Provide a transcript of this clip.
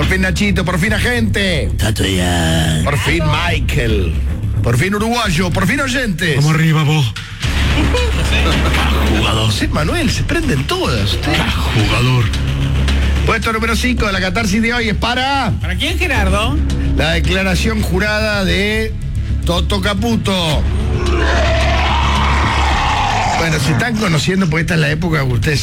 fin Nachito, por fin agente. Tato ya. Por fin Michael. Por fin uruguayo, por fin oyentes. Vamos arriba, vos. Jugador. Sí, Manuel, se prenden todas. Jugador. Puesto número 5 de la catarsis de hoy es para ¿Para quién, Gerardo? la declaración jurada de Toto Caputo. Bueno, se están conociendo porque esta es la época que ustedes